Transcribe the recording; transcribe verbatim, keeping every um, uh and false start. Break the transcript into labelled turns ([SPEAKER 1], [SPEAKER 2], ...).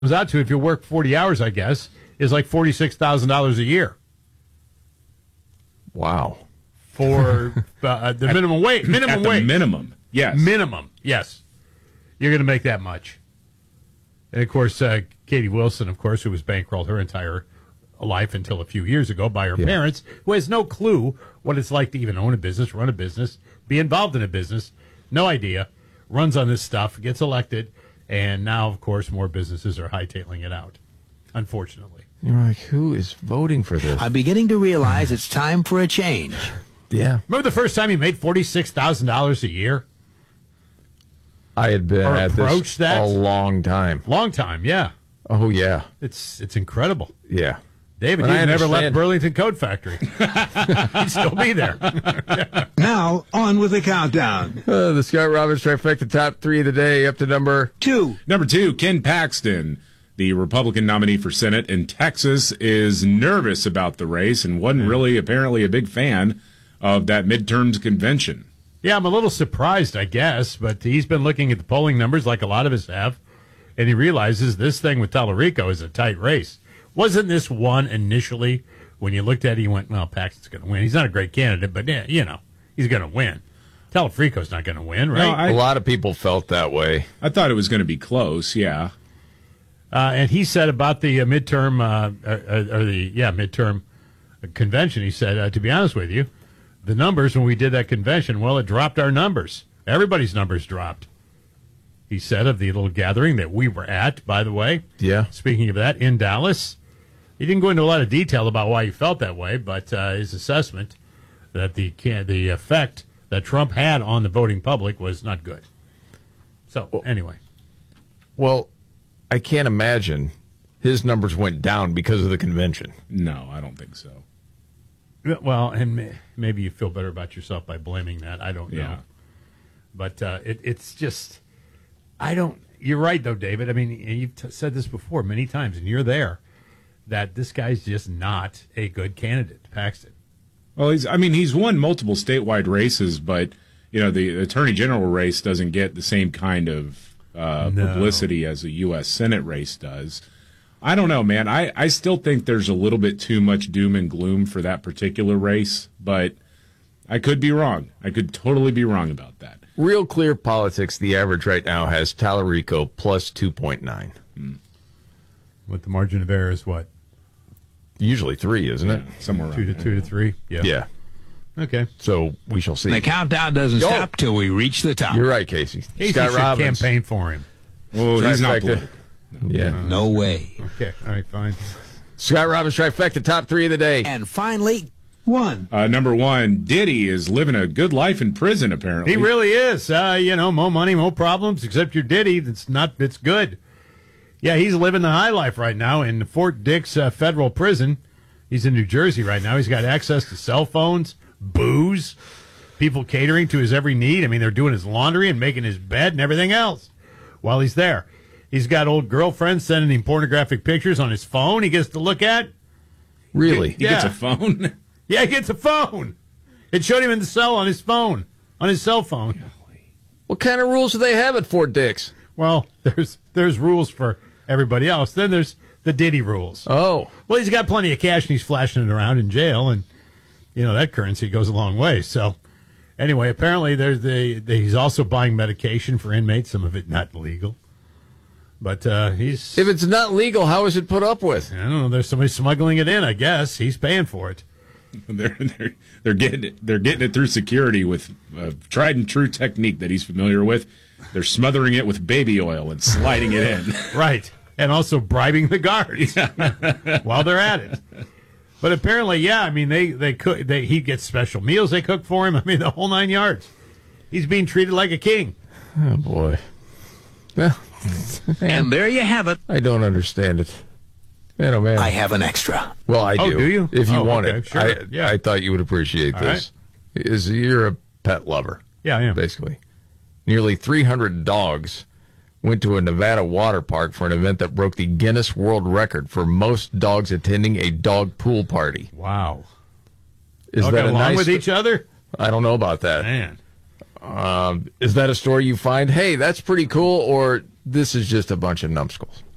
[SPEAKER 1] comes out to, if you work forty hours, I guess, is like forty-six thousand dollars a year.
[SPEAKER 2] Wow.
[SPEAKER 1] For uh, the
[SPEAKER 3] at,
[SPEAKER 1] minimum wage. Minimum
[SPEAKER 3] at the
[SPEAKER 1] wage.
[SPEAKER 3] minimum, yes.
[SPEAKER 1] Minimum, yes. You're going to make that much. And, of course, uh, Katie Wilson, of course, who was bankrolled her entire life until a few years ago by her yeah. parents, who has no clue what it's like to even own a business, run a business, be involved in a business. No idea. Runs on this stuff, gets elected, and now, of course, more businesses are hightailing it out, unfortunately.
[SPEAKER 2] You're like, who is voting for this?
[SPEAKER 4] I'm beginning to realize it's time for a change.
[SPEAKER 2] Yeah.
[SPEAKER 1] Remember the first time you made forty-six thousand dollars a year?
[SPEAKER 2] I had been
[SPEAKER 1] or
[SPEAKER 2] at this
[SPEAKER 1] that?
[SPEAKER 2] a long time.
[SPEAKER 1] Long time, yeah.
[SPEAKER 2] Oh, yeah.
[SPEAKER 1] It's it's incredible.
[SPEAKER 2] Yeah.
[SPEAKER 1] David,
[SPEAKER 2] But
[SPEAKER 1] he'd
[SPEAKER 2] I
[SPEAKER 1] never
[SPEAKER 2] understand.
[SPEAKER 1] left Burlington Coat Factory. He'd still be there.
[SPEAKER 5] Now, on with the countdown.
[SPEAKER 2] Uh, the Scott Robbins trifecta top three of the day up to number
[SPEAKER 5] Two.
[SPEAKER 3] Number two, Ken Paxton, the Republican nominee for Senate in Texas, is nervous about the race and wasn't really apparently a big fan of that midterms convention.
[SPEAKER 1] Yeah, I'm a little surprised, I guess, but he's been looking at the polling numbers like a lot of us have, and he realizes this thing with Tallarico is a tight race. Wasn't this one initially, when you looked at it, you went, well, Paxton's going to win. He's not a great candidate, but, yeah, you know, he's going to win. Tallarico's not going to win, right?
[SPEAKER 3] No, I,
[SPEAKER 2] a lot of people felt that way.
[SPEAKER 3] I thought it was going to be close, yeah.
[SPEAKER 1] Uh, and he said about the uh, midterm, uh, or, or the, yeah, midterm convention, he said, uh, to be honest with you, the numbers when we did that convention, well, it dropped our numbers. Everybody's numbers dropped. He said of the little gathering that we were at, by the way.
[SPEAKER 2] Yeah.
[SPEAKER 1] Speaking of that, in Dallas. He didn't go into a lot of detail about why he felt that way, but uh, his assessment that the the effect that Trump had on the voting public was not good. So, well, anyway.
[SPEAKER 2] Well, I can't imagine his numbers went down because of the convention.
[SPEAKER 3] No, I don't think so.
[SPEAKER 1] Well, and may, maybe you feel better about yourself by blaming that. I don't know.
[SPEAKER 3] Yeah.
[SPEAKER 1] But uh, it, it's just, I don't, you're right, though, David. I mean, you've t- said this before many times, and you're there, that this guy's just not a good candidate, Paxton.
[SPEAKER 3] Well, he's, I mean, he's won multiple statewide races, but, you know, the Attorney General race doesn't get the same kind of uh,
[SPEAKER 1] No.
[SPEAKER 3] publicity as a U S Senate race does. I don't know, man. I, I still think there's a little bit too much doom and gloom for that particular race, but I could be wrong. I could totally be wrong about that.
[SPEAKER 2] Real Clear Politics, the average right now has Tallarico plus two point nine.
[SPEAKER 3] Hmm.
[SPEAKER 1] With the margin of error is what?
[SPEAKER 2] Usually three, isn't it?
[SPEAKER 3] Yeah, somewhere around
[SPEAKER 1] Two to
[SPEAKER 3] there.
[SPEAKER 1] two to three? Yeah.
[SPEAKER 2] Yeah.
[SPEAKER 1] Okay.
[SPEAKER 2] So we shall see.
[SPEAKER 4] The countdown doesn't
[SPEAKER 2] Yo.
[SPEAKER 4] stop till we reach the top.
[SPEAKER 2] You're right, Casey.
[SPEAKER 1] Casey
[SPEAKER 2] Scott
[SPEAKER 1] should
[SPEAKER 2] Robbins.
[SPEAKER 1] campaign for him.
[SPEAKER 3] Well, he's not
[SPEAKER 2] Trifecta.
[SPEAKER 3] political.
[SPEAKER 2] Yeah.
[SPEAKER 4] No way.
[SPEAKER 1] Okay. All right, fine.
[SPEAKER 2] Scott Robbins trifecta, top three of the day.
[SPEAKER 4] And finally,
[SPEAKER 5] One.
[SPEAKER 3] Uh, number one, Diddy is living a good life in prison, apparently.
[SPEAKER 1] He really is. Uh, you know, more money, more problems, except you're Diddy. It's not, it's good. Yeah, he's living the high life right now in Fort Dix uh, Federal Prison. He's in New Jersey right now. He's got access to cell phones, booze, people catering to his every need. I mean, they're doing his laundry and making his bed and everything else while he's there. He's got old girlfriends sending him pornographic pictures on his phone he gets to look at.
[SPEAKER 2] Really?
[SPEAKER 3] He gets
[SPEAKER 1] Yeah.
[SPEAKER 3] a phone.
[SPEAKER 1] Yeah, he gets a phone. It showed him in the cell on his phone, on his cell phone.
[SPEAKER 2] What kind of rules do they have at Fort Dix?
[SPEAKER 1] Well, there's there's rules for everybody else. Then there's the Diddy rules.
[SPEAKER 2] Oh.
[SPEAKER 1] Well, he's got plenty of cash and he's flashing it around in jail, and you know that currency goes a long way. So, anyway, apparently there's the, the he's also buying medication for inmates. Some of it not legal, but uh, he's
[SPEAKER 2] If it's not legal, how is it put up with?
[SPEAKER 1] I don't know. There's somebody smuggling it in. I guess he's paying for it.
[SPEAKER 3] They're, they're, they're, getting it, they're getting it through security with a tried and true technique that he's familiar with. They're smothering it with baby oil and sliding it in.
[SPEAKER 1] Right, and also bribing the guards while they're at it. But apparently, yeah, I mean, they they cook. They, he gets special meals they cook for him. I mean, the whole nine yards. He's being treated like a king.
[SPEAKER 2] Oh, boy. Well,
[SPEAKER 4] and there you have it.
[SPEAKER 2] I don't understand it. Man, oh, man.
[SPEAKER 4] I have an extra.
[SPEAKER 2] Well, I do.
[SPEAKER 1] Oh, do you?
[SPEAKER 2] If you
[SPEAKER 1] Oh,
[SPEAKER 2] want
[SPEAKER 1] okay,
[SPEAKER 2] it.
[SPEAKER 1] sure.
[SPEAKER 2] I,
[SPEAKER 1] Yeah.
[SPEAKER 2] I thought you would appreciate
[SPEAKER 1] All
[SPEAKER 2] this. Is You're a pet lover,
[SPEAKER 1] Yeah, I am.
[SPEAKER 2] basically. Nearly three hundred dogs went to a Nevada water park for an event that broke the Guinness World Record for most dogs attending a dog pool party.
[SPEAKER 1] Wow.
[SPEAKER 2] Is
[SPEAKER 1] All
[SPEAKER 2] that
[SPEAKER 1] get
[SPEAKER 2] a
[SPEAKER 1] along
[SPEAKER 2] nice
[SPEAKER 1] with each other?
[SPEAKER 2] I don't know about that.
[SPEAKER 1] Man.
[SPEAKER 2] Um, is that a story you find, hey, that's pretty cool, or this is just a bunch of numbskulls?